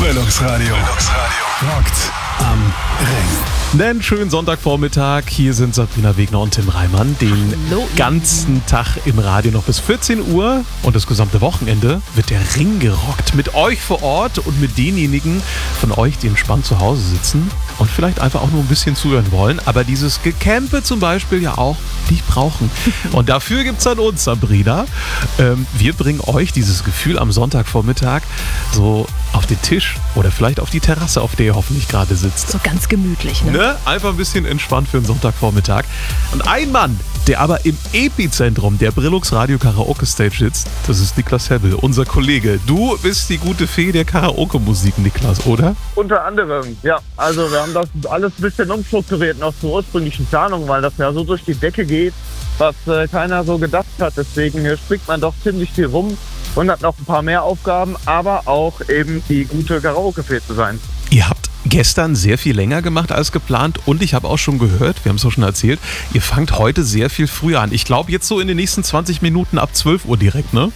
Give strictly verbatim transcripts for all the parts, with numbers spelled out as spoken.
Brillux Radio. Brillux Radio. Rockt am Ring. Einen schönen Sonntagvormittag. Hier sind Sabrina Wegner und Tim Reimann. Den Hallo. ganzen Tag im Radio noch bis vierzehn Uhr. Und das gesamte Wochenende wird der Ring gerockt. Mit euch vor Ort und mit denjenigen von euch, die entspannt zu Hause sitzen und vielleicht einfach auch nur ein bisschen zuhören wollen. Aber dieses Gecampe zum Beispiel ja auch nicht brauchen. Und dafür gibt es dann uns, Sabrina. Ähm, wir bringen euch dieses Gefühl am Sonntagvormittag so auf den Tisch oder vielleicht auf die Terrasse, auf der ihr hoffentlich gerade sitzt. So ganz gemütlich, ne? Ne? Einfach ein bisschen entspannt für einen Sonntagvormittag. Und ein Mann, der aber im Epizentrum der Brillux Radio Karaoke Stage sitzt, das ist Niklas Hebbel, unser Kollege. Du bist die gute Fee der Karaoke-Musik, Niklas, oder? Unter anderem, ja. Also wir haben das alles ein bisschen umstrukturiert noch zur ursprünglichen Planung, weil das ja so durch die Decke geht, was äh, keiner so gedacht hat. Deswegen äh, springt man doch ziemlich viel rum und hat noch ein paar mehr Aufgaben, aber auch eben die gute Karaoke-Fee zu sein. Ihr habt gestern sehr viel länger gemacht als geplant und ich habe auch schon gehört, wir haben es auch schon erzählt, ihr fangt heute sehr viel früher an. Ich glaube jetzt so in den nächsten zwanzig Minuten ab zwölf Uhr direkt, ne?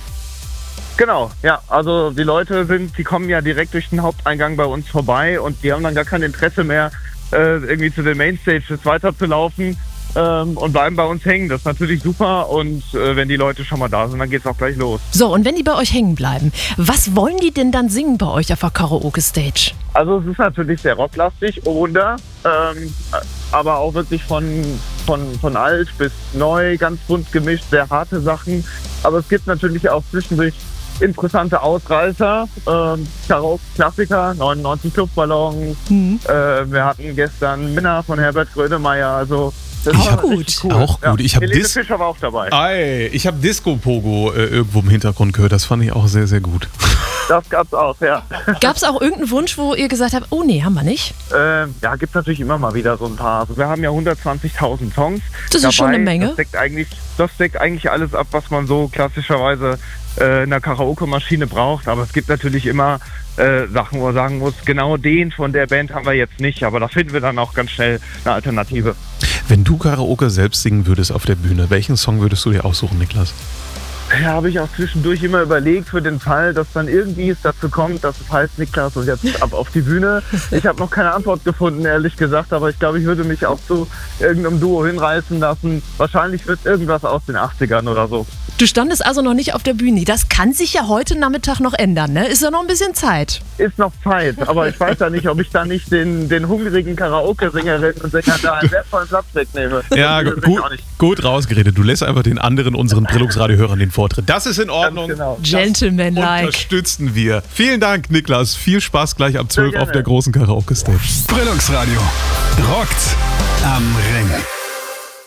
Genau, ja. Also die Leute sind, die kommen ja direkt durch den Haupteingang bei uns vorbei und die haben dann gar kein Interesse mehr, äh, irgendwie zu den Mainstages weiterzulaufen ähm, und bleiben bei uns hängen. Das ist natürlich super und äh, wenn die Leute schon mal da sind, dann geht's auch gleich los. So, und wenn die bei euch hängen bleiben, was wollen die denn dann singen bei euch auf der Karaoke-Stage? Also es ist natürlich sehr rocklastig, oh Wunder, ähm, aber auch wirklich von, von, von alt bis neu, ganz bunt gemischt, sehr harte Sachen. Aber es gibt natürlich auch zwischendurch interessante Ausreißer, ähm, Karaoke-Klassiker, neunundneunzig Luftballons, Mhm. äh, wir hatten gestern Minna von Herbert Grönemeyer, also das Auch war gut. richtig cool. Auch gut. Ja. Ich hab Helene Dis- Fischer war auch dabei. Ei, ich habe Disco-Pogo äh, irgendwo im Hintergrund gehört, das fand ich auch sehr, sehr gut. Das gab's auch, ja. Gab es auch irgendeinen Wunsch, wo ihr gesagt habt, oh nee, haben wir nicht? Ähm, ja, gibt natürlich immer mal wieder so ein paar. Also wir haben ja hundertzwanzigtausend Songs. Das ist schon eine Menge. Das deckt eigentlich, das deckt eigentlich alles ab, was man so klassischerweise äh, in der Karaoke-Maschine braucht. Aber es gibt natürlich immer äh, Sachen, wo man sagen muss, genau den von der Band haben wir jetzt nicht. Aber da finden wir dann auch ganz schnell eine Alternative. Wenn du Karaoke selbst singen würdest auf der Bühne, welchen Song würdest du dir aussuchen, Niklas? Ja, habe ich auch zwischendurch immer überlegt für den Fall, dass dann irgendwie es dazu kommt, dass es heißt, Niklas und jetzt ab auf die Bühne. Ich habe noch keine Antwort gefunden, ehrlich gesagt, aber ich glaube, ich würde mich auch zu irgendeinem Duo hinreißen lassen. Wahrscheinlich wird irgendwas aus den achtzigern oder so. Du standest also noch nicht auf der Bühne. Das kann sich ja heute Nachmittag noch ändern, ne? Ist ja noch ein bisschen Zeit. Ist noch Zeit, aber ich weiß ja nicht, ob ich da nicht den, den hungrigen Karaoke-Sängerinnen und Sängern da einen wertvollen Platz wegnehme. Ja, Das will ich gut, auch nicht. gut rausgeredet. Du lässt einfach den anderen, unseren Brillux-Radio-Hörern den Vortritt. Das ist in Ordnung. Ganz genau. Gentleman-like. Unterstützen wir. Vielen Dank, Niklas. Viel Spaß gleich ab zwölf Sehr auf gerne. der großen Karaoke-Stage. Brillux Radio. Rockt am Ring.